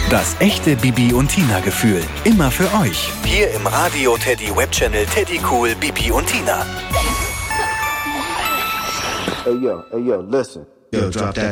Das echte Bibi und Tina Gefühl. Immer für euch. Hier im Radio Teddy Webchannel Teddy Cool Bibi und Tina. Hey yo, listen. Yo, drop that